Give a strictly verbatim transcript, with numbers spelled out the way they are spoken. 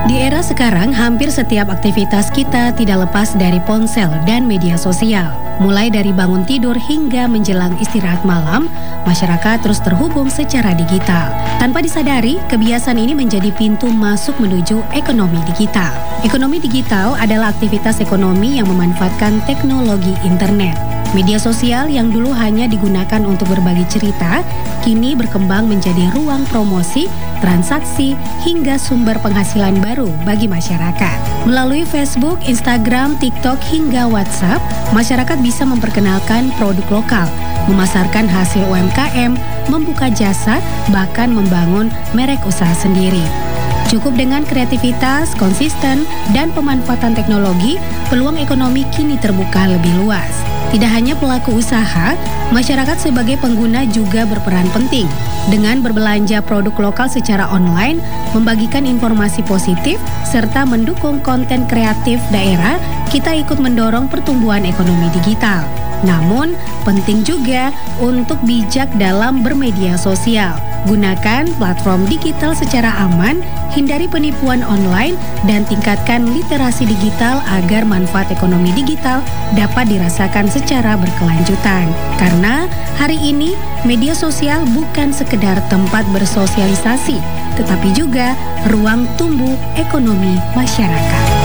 Di era sekarang, hampir setiap aktivitas kita tidak lepas dari ponsel dan media sosial. Mulai dari bangun tidur hingga menjelang istirahat malam, masyarakat terus terhubung secara digital. Tanpa disadari, kebiasaan ini menjadi pintu masuk menuju ekonomi digital. Ekonomi digital adalah aktivitas ekonomi yang memanfaatkan teknologi internet. Media sosial yang dulu hanya digunakan untuk berbagi cerita, kini berkembang menjadi ruang promosi, transaksi, hingga sumber penghasilan baru bagi masyarakat. Melalui Facebook, Instagram, TikTok, hingga WhatsApp, masyarakat bisa memperkenalkan produk lokal, memasarkan hasil U M K M, membuka jasa, bahkan membangun merek usaha sendiri. Cukup dengan kreativitas, konsisten, dan pemanfaatan teknologi, peluang ekonomi kini terbuka lebih luas. Tidak hanya pelaku usaha, masyarakat sebagai pengguna juga berperan penting. Dengan berbelanja produk lokal secara online, membagikan informasi positif, serta mendukung konten kreatif daerah, kita ikut mendorong pertumbuhan ekonomi digital. Namun, penting juga untuk bijak dalam bermedia sosial. Gunakan platform digital secara aman, hindari penipuan online, dan tingkatkan literasi digital agar manfaat ekonomi digital dapat dirasakan secara berkelanjutan. Karena hari ini, media sosial bukan sekedar tempat bersosialisasi, tetapi juga ruang tumbuh ekonomi masyarakat.